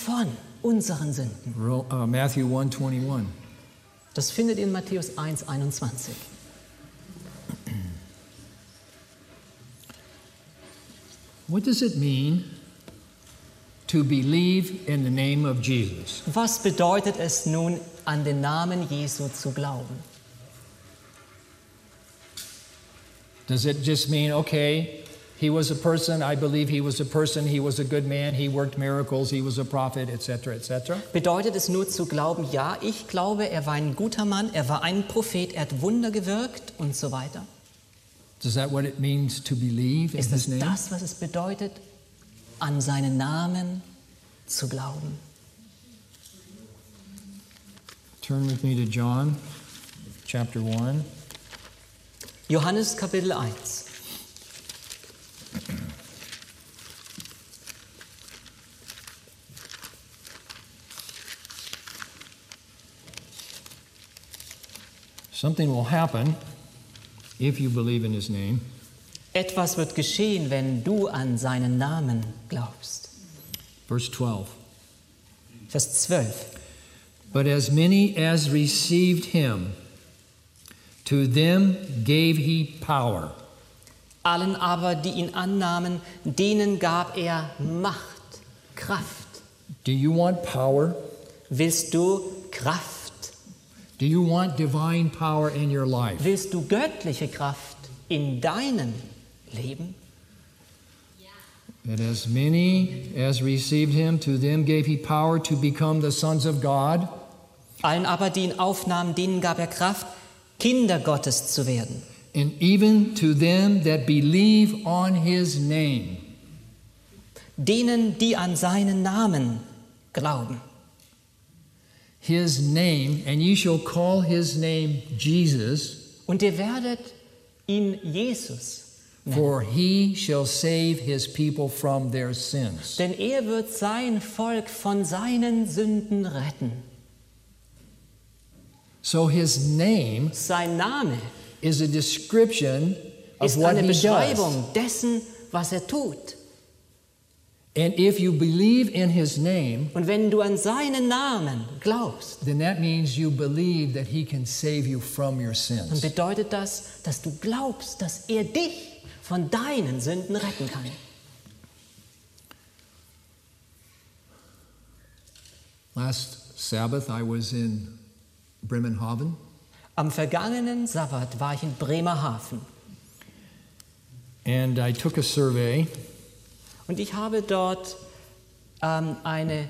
von unseren Sünden. Matthew 1:21. Das findet ihr in Matthäus 1,21. What does it mean to believe in the name of Jesus? Was bedeutet es nun, an den Namen Jesu zu glauben? Does it just mean, okay, he was a person, I believe he was a person, he was a good man, he worked miracles, he was a prophet, etc., etc.? Bedeutet es nur zu glauben, ja, ich glaube, er war ein guter Mann, er war ein Prophet, er hat Wunder gewirkt und so weiter? Is that what it means to believe in Ist his es name? das, was es bedeutet, an seinen Namen zu glauben? Turn with me to John chapter 1. Johannes Kapitel 1. Something will happen if you believe in his name. Etwas wird geschehen, wenn du an seinen Namen glaubst. Verse 12. Vers 12. But as many as received him, to them gave he power. Allen aber, die ihn annahmen, denen gab er Macht, Kraft. Do you want power? Willst du Kraft? Do you want divine power in your life? Willst du göttliche Kraft in deinem Leben? That as many as received him, to them gave he power to become the sons of God. Allen aber, die ihn aufnahmen, denen gab er Kraft, Kinder Gottes zu werden. And even to them that believe on his name. Denen, die an seinen Namen glauben. His name, and ye shall call his name Jesus, Und ihr werdet ihn Jesus nennen. for he shall save his people from their sins. Denn er wird sein Volk von seinen Sünden retten. So his name Sein Name is a description of ist what eine he does. Beschreibung dessen, was er tut. And if you believe in his name, Und wenn du an seinen Namen glaubst, then that means you believe that he can save you from your dann sins. bedeutet das, dass du glaubst, dass er dich von deinen Sünden retten kann. Last Sabbath I was in Bremerhaven. Am vergangenen Sabbat war ich in Bremerhaven And I took a survey, und ich habe dort eine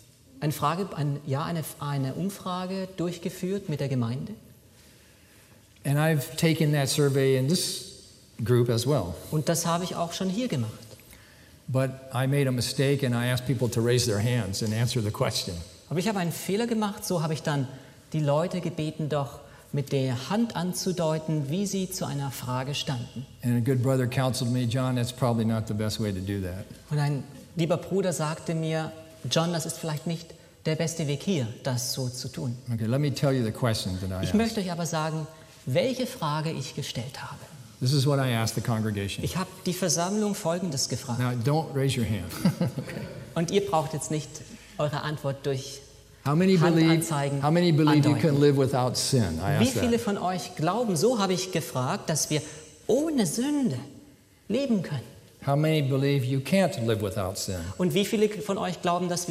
Umfrage durchgeführt mit der Gemeinde. and I've taken that survey in this group as well. Und das habe ich auch schon hier gemacht. But I made a mistake and I asked people to raise their hands and answer the question. Aber ich habe einen Fehler gemacht, so habe ich dann die Leute gebeten, doch mit der Hand anzudeuten, wie sie zu einer Frage standen. And a good brother counseled me, John, that's probably not the best way to do that. Und ein lieber Bruder sagte mir, John, das ist vielleicht nicht der beste Weg hier, das so zu tun. Okay, let me tell you the question that I Ich asked. möchte euch aber sagen, welche Frage ich gestellt habe. This is what I asked the congregation. Ich habe die Versammlung Folgendes gefragt. Now, don't raise your hand. Und ihr braucht jetzt nicht eure Antwort durch How many believe Handanzeigen you can andeuten. live without sin? I Wie asked viele that. von euch glauben, so habe ich gefragt, dass wir ohne Sünde leben können? How many believe you can't live without sin? Und wie viele von euch glauben, dass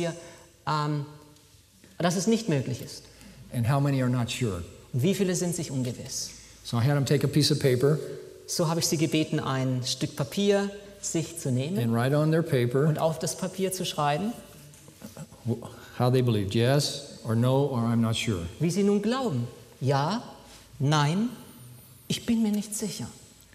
es nicht möglich ist? And how many are not sure? Und wie viele sind sich ungewiss? So I had them take a piece of paper So habe ich sie gebeten, ein Stück Papier sich zu nehmen and write on their paper und auf das Papier zu schreiben, how they believed, yes or no or I'm not sure. wie sie nun glauben. Ja, nein, ich bin mir nicht sicher.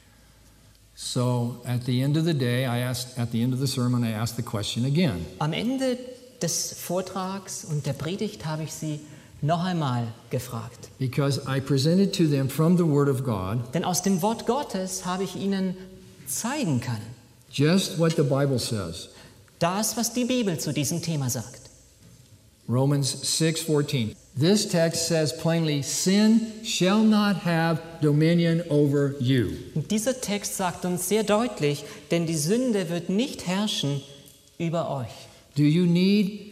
So at the end of the day, at the end of the sermon, I asked the question again. Am Ende des Vortrags und der Predigt habe ich sie noch einmal gefragt. Because I presented to them from the Word of God Denn aus dem Wort Gottes habe ich ihnen zeigen können, just what the Bible says. das, was die Bibel zu diesem Thema sagt. Romans 6:14. This text says plainly, sin shall not have dominion over you. Und dieser Text sagt uns sehr deutlich, denn die Sünde wird nicht herrschen über euch. Do you need